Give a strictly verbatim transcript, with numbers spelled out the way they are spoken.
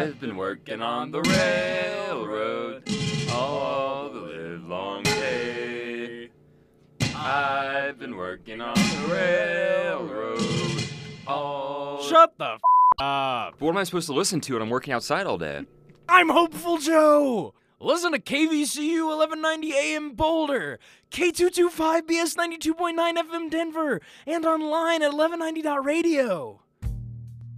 I've been working on the railroad all the livelong day. I've been working on the railroad all... Shut the f*** up. What am I supposed to listen to when I'm working outside all day? I'm Hopeful Joe. Listen to K V C U eleven ninety A M Boulder, K two twenty-five B S ninety-two point nine F M Denver, and online at eleven ninety dot radio.